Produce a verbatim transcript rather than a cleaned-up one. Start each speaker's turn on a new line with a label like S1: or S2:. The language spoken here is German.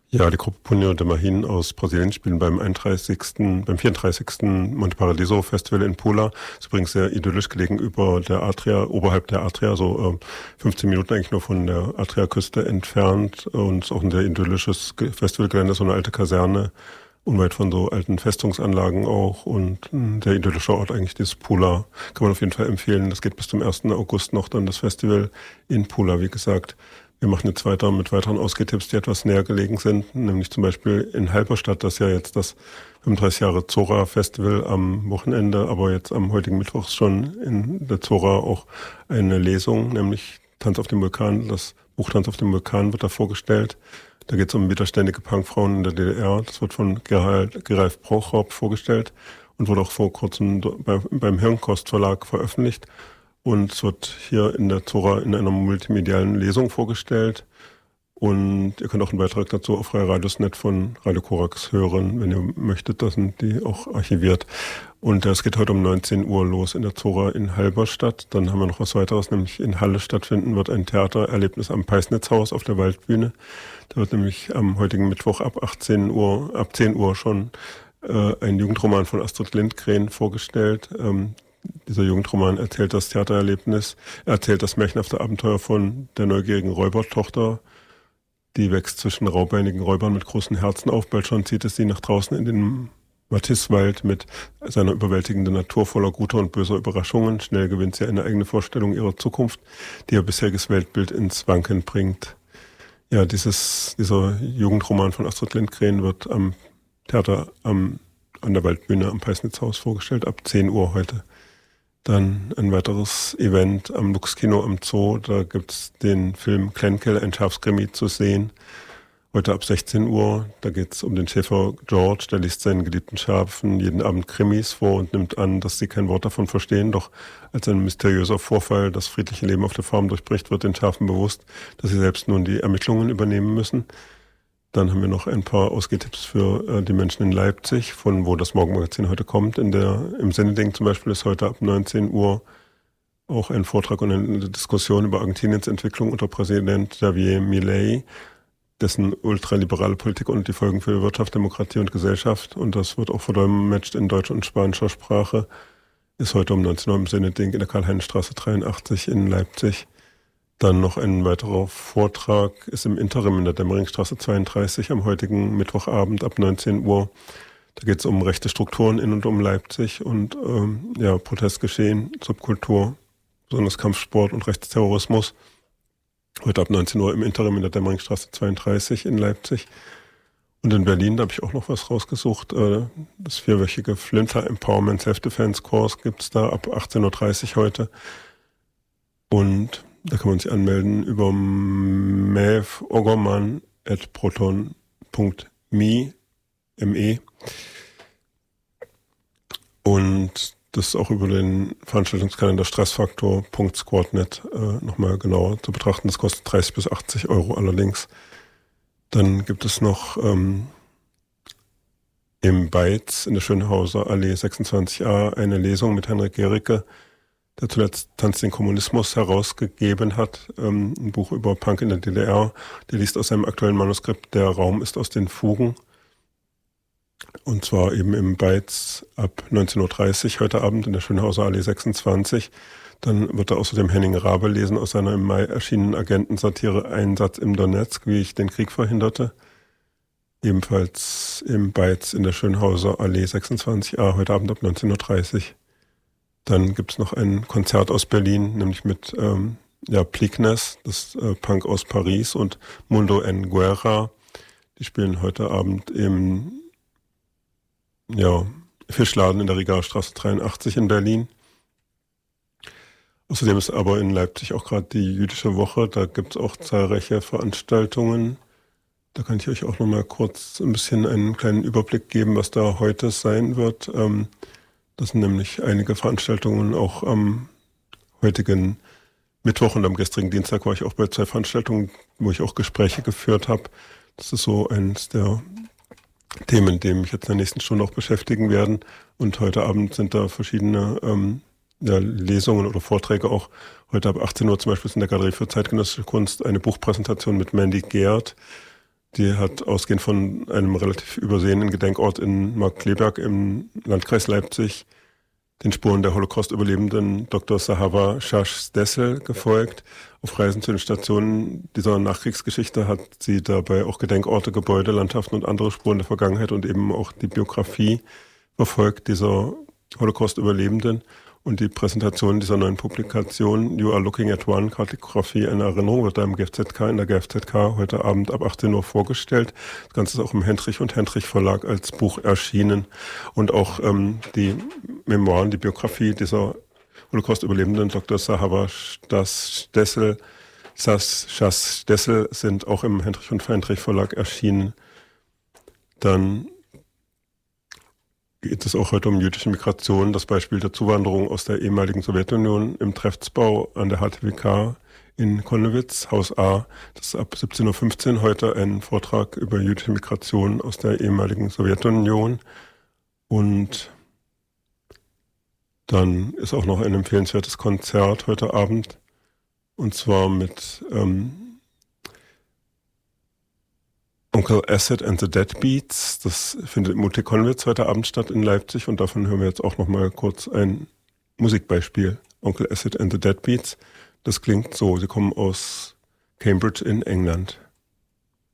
S1: Ja, die Gruppe Punho de Marhin aus Brasilien spielen beim einunddreißigsten, beim vierunddreißigsten Monte Paradiso Festival in Pula. Ist übrigens sehr idyllisch gelegen über der Adria, oberhalb der Adria, so äh, fünfzehn Minuten eigentlich nur von der Adriaküste entfernt. Und ist auch ein sehr idyllisches Festivalgelände, so eine alte Kaserne, unweit von so alten Festungsanlagen auch. Und ein sehr idyllischer Ort eigentlich, dieses Pula. Kann man auf jeden Fall empfehlen. Das geht bis zum ersten August noch dann das Festival in Pula, wie gesagt. Wir machen jetzt weiter mit weiteren Ausgehtipps, die etwas näher gelegen sind, nämlich zum Beispiel in Halberstadt, das ja jetzt das fünfunddreißig Jahre Zora Festival am Wochenende, aber jetzt am heutigen Mittwoch schon in der Zora auch eine Lesung, nämlich Tanz auf dem Vulkan. Das Buch Tanz auf dem Vulkan wird da vorgestellt. Da geht es um widerständige Punkfrauen in der D D R. Das wird von Gerald, Geralf Prochop vorgestellt und wurde auch vor kurzem bei, beim Hirnkost Verlag veröffentlicht. Und es wird hier in der Zora in einer multimedialen Lesung vorgestellt. Und ihr könnt auch einen Beitrag dazu auf Freie Radiosnet von Radio Korax hören, wenn ihr möchtet. Da sind die auch archiviert. Und es geht heute um neunzehn Uhr los in der Zora in Halberstadt. Dann haben wir noch was weiteres, nämlich in Halle stattfinden wird ein Theatererlebnis am Peisnitzhaus auf der Waldbühne. Da wird nämlich am heutigen Mittwoch ab achtzehn Uhr, ab zehn Uhr schon äh, ein Jugendroman von Astrid Lindgren vorgestellt. Ähm, Dieser Jugendroman erzählt das Theatererlebnis, er erzählt das märchenhafte Abenteuer von der neugierigen Räubertochter. Die wächst zwischen raubeinigen Räubern mit großen Herzen auf. Bald schon zieht es sie nach draußen in den Matisswald mit seiner überwältigenden Natur voller guter und böser Überraschungen. Schnell gewinnt sie eine eigene Vorstellung ihrer Zukunft, die ihr bisheriges Weltbild ins Wanken bringt. Ja, dieses, dieser Jugendroman von Astrid Lindgren wird am Theater am, an der Waldbühne am Peisnitzhaus vorgestellt, ab zehn Uhr heute. Dann ein weiteres Event am Lux-Kino am Zoo. Da gibt's den Film Klenkel, ein Schafskrimi zu sehen. Heute ab sechzehn Uhr. Da geht's um den Schäfer George. Der liest seinen geliebten Schafen jeden Abend Krimis vor und nimmt an, dass sie kein Wort davon verstehen. Doch als ein mysteriöser Vorfall das friedliche Leben auf der Farm durchbricht, wird den Schafen bewusst, dass sie selbst nun die Ermittlungen übernehmen müssen. Dann haben wir noch ein paar Ausgehtipps für äh, die Menschen in Leipzig, von wo das Morgenmagazin heute kommt. In der, im Sendeding zum Beispiel ist heute ab neunzehn Uhr auch ein Vortrag und eine Diskussion über Argentiniens Entwicklung unter Präsident Javier Milei, dessen ultraliberale Politik und die Folgen für Wirtschaft, Demokratie und Gesellschaft. Und das wird auch verdolmetscht in deutscher und spanischer Sprache. Ist heute um neunzehn Uhr im Sendeding in der Karl-Heinz-Straße dreiundachtzig in Leipzig. Dann noch ein weiterer Vortrag ist im Interim in der Dämmeringstraße zweiunddreißig am heutigen Mittwochabend ab neunzehn Uhr. Da geht es um rechte Strukturen in und um Leipzig und ähm, ja, Protestgeschehen, Subkultur, besonders Kampfsport und Rechtsterrorismus. Heute ab neunzehn Uhr im Interim in der Dämmeringstraße zweiunddreißig in Leipzig. Und in Berlin, da habe ich auch noch was rausgesucht. Äh, das vierwöchige Flinter Empowerment Self-Defense Course gibt es da ab achtzehn Uhr dreißig heute. Und da kann man sich anmelden über mev oggermann at proton punkt me. Und das ist auch über den Veranstaltungskalender stressfaktor punkt squad punkt net äh, nochmal genauer zu betrachten. Das kostet dreißig bis achtzig Euro allerdings. Dann gibt es noch ähm, im Beiz in der Schönhauser Allee sechsundzwanzig a eine Lesung mit Henrik Gericke, der zuletzt Tanz den Kommunismus herausgegeben hat, ähm, ein Buch über Punk in der D D R. Der liest aus seinem aktuellen Manuskript Der Raum ist aus den Fugen. Und zwar eben im Beiz ab neunzehn Uhr dreißig heute Abend in der Schönhauser Allee sechsundzwanzig. Dann wird er außerdem Henning Rabe lesen aus seiner im Mai erschienenen Agentensatire Einsatz im Donetsk, wie ich den Krieg verhinderte. Ebenfalls im Beiz in der Schönhauser Allee sechsundzwanzig a heute Abend ab neunzehn Uhr dreißig. Dann gibt es noch ein Konzert aus Berlin, nämlich mit ähm, ja, Pliknes, das äh, Punk aus Paris, und Mundo en Guerra. Die spielen heute Abend im ja, Fischladen in der Rigastraße dreiundachtzig in Berlin. Außerdem ist aber in Leipzig auch gerade die jüdische Woche. Da gibt es auch zahlreiche Veranstaltungen. Da kann ich euch auch nochmal kurz ein bisschen einen kleinen Überblick geben, was da heute sein wird. Ähm, Das sind nämlich einige Veranstaltungen auch am heutigen Mittwoch und am gestrigen Dienstag war ich auch bei zwei Veranstaltungen, wo ich auch Gespräche geführt habe. Das ist so eines der Themen, die mich jetzt in der nächsten Stunde auch beschäftigen werden. Und heute Abend sind da verschiedene ähm, ja, Lesungen oder Vorträge auch. Heute ab achtzehn Uhr zum Beispiel ist in der Galerie für zeitgenössische Kunst eine Buchpräsentation mit Mandy Geert, Die hat ausgehend von einem relativ übersehenen Gedenkort in Markkleeberg im Landkreis Leipzig den Spuren der Holocaust-Überlebenden Doktor Sahava Shash-Stessel gefolgt. Auf Reisen zu den Stationen dieser Nachkriegsgeschichte hat sie dabei auch Gedenkorte, Gebäude, Landschaften und andere Spuren der Vergangenheit und eben auch die Biografie verfolgt dieser Holocaust-Überlebenden. Und die Präsentation dieser neuen Publikation, You Are Looking at One, Kartografie einer Erinnerung, wird da im G F Z K, in der G F Z K heute Abend ab achtzehn Uhr vorgestellt. Das Ganze ist auch im Hendrich und Hendrich Verlag als Buch erschienen. Und auch ähm, die Memoiren, die Biografie dieser Holocaust-Überlebenden Doktor Sahava Stessel, Shas Stessel sind auch im Hendrich und Hendrich Verlag erschienen. Dann geht es auch heute um jüdische Migration, das Beispiel der Zuwanderung aus der ehemaligen Sowjetunion im Treffsbau an der H T W K in Konnewitz, Haus A. Das ist ab siebzehn Uhr fünfzehn heute ein Vortrag über jüdische Migration aus der ehemaligen Sowjetunion. Und dann ist auch noch ein empfehlenswertes Konzert heute Abend, und zwar mit ähm, Onkel Acid and the Deadbeats. Das findet im U T Konnewitz heute Abend statt in Leipzig, und davon hören wir jetzt auch noch mal kurz ein Musikbeispiel. Onkel Acid and the Deadbeats. Das klingt so, sie kommen aus Cambridge in England.